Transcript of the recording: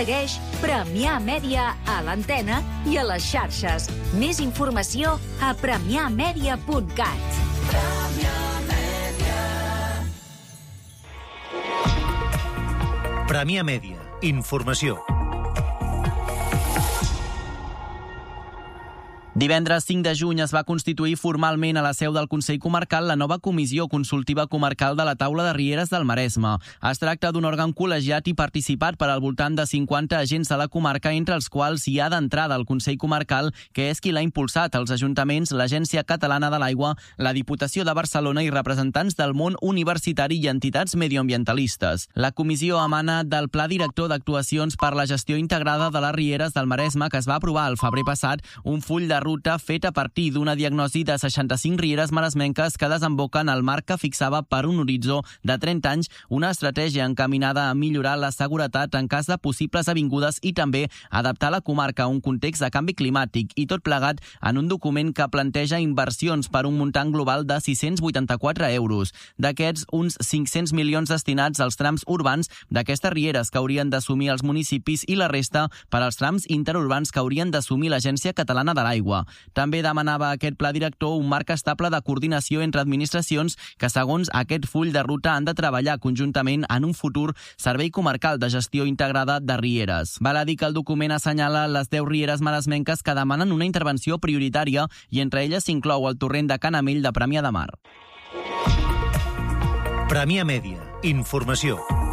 Segueix Premià Mèdia a l'antena i a les xarxes. Més informació a premiamedia.cat. Premià Mèdia. Informació. Divendres 5 de juny es va constituir formalment a la seu del Consell Comarcal la nova Comissió Consultiva Comarcal de la Taula de Rieres del Maresme. Es tracta d'un òrgan col·legiat i participat per al voltant de 50 agents de la comarca, entre els quals hi ha d'entrada el Consell Comarcal, que és qui l'ha impulsat, els ajuntaments, l'Agència Catalana de l'Aigua, la Diputació de Barcelona i representants del món universitari i entitats medioambientalistes. La comissió emana del Pla Director d'Actuacions per la Gestió Integrada de les Rieres del Maresme, que es va aprovar el febrer passat, un full de ruta fet a partir d'una diagnosi de 65 rieres maresmenques que desemboquen al marc que fixava per un horitzó de 30 anys una estratègia encaminada a millorar la seguretat en cas de possibles avingudes i també adaptar la comarca a un context de canvi climàtic, i tot plegat en un document que planteja inversions per un muntant global de 684 euros. D'aquests, uns 500 milions destinats als trams urbans d'aquestes rieres que haurien d'assumir els municipis i la resta per als trams interurbans que haurien d'assumir l'Agència Catalana de l'Aigua. També demanava aquest pla director un marc estable de coordinació entre administracions que, segons aquest full de ruta, han de treballar conjuntament en un futur servei comarcal de gestió integrada de rieres. Val a dir que el document assenyala les 10 rieres maresmenques que demanen una intervenció prioritària i entre elles s'inclou el torrent de Canamell de Premià de Mar. Premià Mèdia. Informació.